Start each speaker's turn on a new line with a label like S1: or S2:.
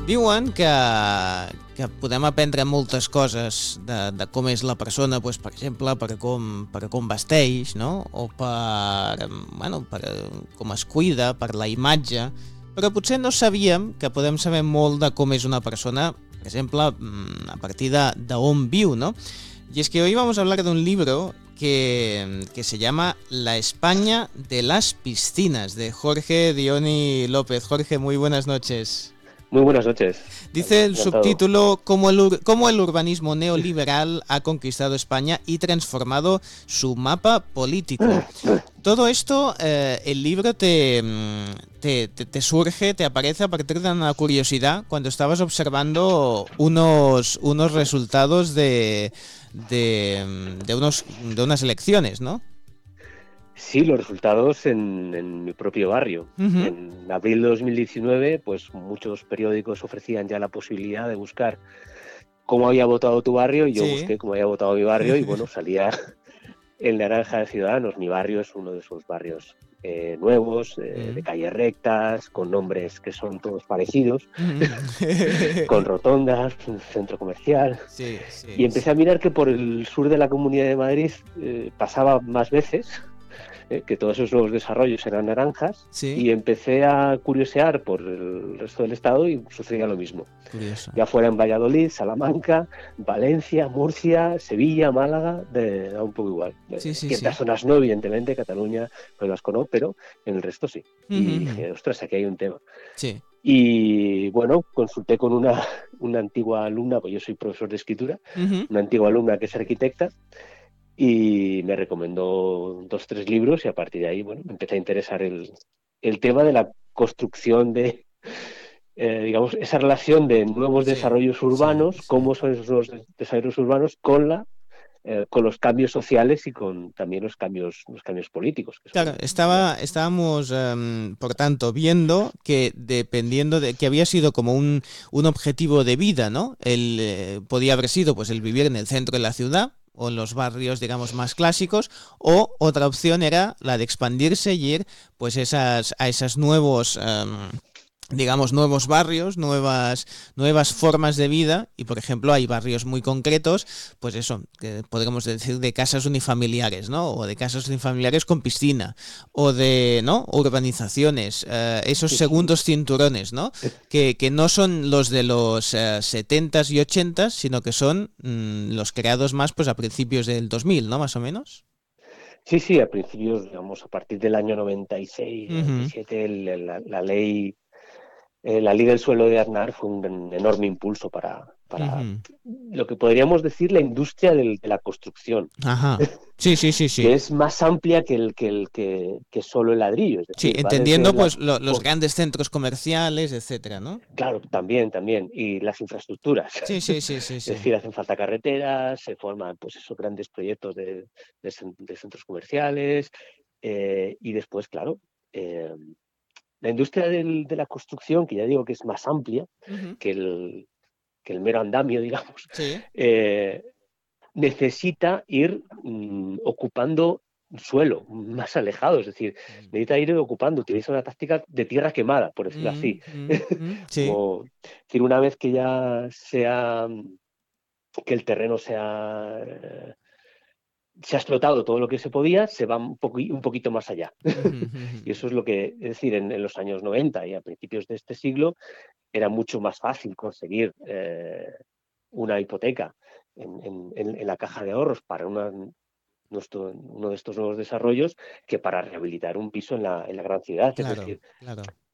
S1: Diuen que podem aprendre moltes coses de com és la persona, doncs, per exemple, per com vesteix, no? O per com es cuida, per la imatge, però potser no sabíem que podem saber molt de com és una persona, per exemple, a partir d'on viu, ¿no? Y es que hoy vamos a hablar de un libro que se llama La España de las piscinas, de Jorge Dioni López. Jorge, muy buenas noches.
S2: Muy buenas noches,
S1: Dice el
S2: encantado.
S1: subtítulo cómo el urbanismo neoliberal ha conquistado España y transformado su mapa político. Todo esto, el libro te surge, te aparece a partir de una curiosidad cuando estabas observando unos resultados de unas elecciones, ¿no?
S2: Sí, los resultados en mi propio barrio.
S1: Uh-huh.
S2: En abril de 2019, pues muchos periódicos ofrecían ya la posibilidad de buscar cómo había votado tu barrio y yo
S1: Sí.
S2: busqué cómo había votado mi barrio y bueno, salía el Naranja de Ciudadanos. Mi barrio es uno de esos barrios nuevos, de calles rectas, con nombres que son todos parecidos, con rotondas, un centro comercial.
S1: Sí, sí,
S2: Y empecé
S1: sí.
S2: a mirar que por el sur de la Comunidad de Madrid pasaba más veces, que todos esos nuevos desarrollos eran naranjas,
S1: Sí.
S2: y empecé a curiosear por el resto del estado y sucedía lo mismo.
S1: Curioso.
S2: Ya fuera en Valladolid, Salamanca, Valencia, Murcia, Sevilla, Málaga, da un poco igual.
S1: Sí, sí,
S2: Ciertas
S1: sí.
S2: zonas no, evidentemente, Cataluña, pues Vasco no, pero en el resto sí. Y
S1: Uh-huh.
S2: dije, ostras, aquí hay un tema.
S1: Sí.
S2: Y bueno, consulté con una antigua alumna, pues yo soy profesor de escritura,
S1: Uh-huh.
S2: una antigua alumna que es arquitecta, y me recomendó 2 o 3 libros y a partir de ahí, bueno, me empecé a interesar el tema de la construcción de, digamos, esa relación de nuevos
S1: Sí,
S2: desarrollos
S1: sí,
S2: urbanos,
S1: sí.
S2: cómo son esos nuevos desarrollos urbanos con los cambios sociales y con también los cambios políticos, que
S1: Claro,
S2: son, bueno,
S1: estábamos, por tanto, viendo que dependiendo de que había sido como un objetivo de vida, ¿no? Podía haber sido pues el vivir en el centro de la ciudad o en los barrios, digamos, más clásicos, o otra opción era la de expandirse y ir pues a esas nuevos digamos, nuevos barrios, nuevas formas de vida, y por ejemplo hay barrios muy concretos, pues eso, que podríamos decir de casas unifamiliares, ¿no? O de casas unifamiliares con piscina, o de, ¿no? Urbanizaciones, esos
S2: sí, sí.
S1: segundos cinturones, ¿no? Que no son los de los 70s y 80s, sino que son los creados más pues a principios del 2000, ¿no? Más o menos.
S2: Sí, sí, a principios, digamos, a partir del año 96,
S1: Uh-huh.
S2: 97, la ley del suelo de Aznar fue un enorme impulso para
S1: Uh-huh.
S2: lo que podríamos decir la industria de la construcción,
S1: Ajá. Sí, sí, sí, sí.
S2: que es más amplia que solo el ladrillo, es
S1: Sí,
S2: decir, va desde
S1: entendiendo pues los grandes centros comerciales, etcétera, ¿no?
S2: claro, también, y las infraestructuras.
S1: Sí, sí, sí, sí,
S2: Es
S1: sí.
S2: decir, hacen falta carreteras, se forman pues esos grandes proyectos de centros comerciales, y después, claro, eh, la industria de la construcción, que ya digo que es más amplia
S1: Ujú.
S2: que el mero andamio, digamos,
S1: Sí.
S2: eh, necesita ir ocupando suelo más alejado, es decir, necesita ir ocupando, utiliza una táctica de tierra quemada, por decirlo así.
S1: Sí.
S2: Como decir, una vez que ya sea, que el terreno se ha explotado todo lo que se podía, se va un poquito más allá.
S1: Ujú, ujú.
S2: Y eso es lo que, es decir, en los años 90 y a principios de este siglo, era mucho más fácil conseguir una hipoteca en la caja de ahorros para uno de estos nuevos desarrollos que para rehabilitar un piso en la gran ciudad. Es
S1: Claro,
S2: decir,
S1: claro.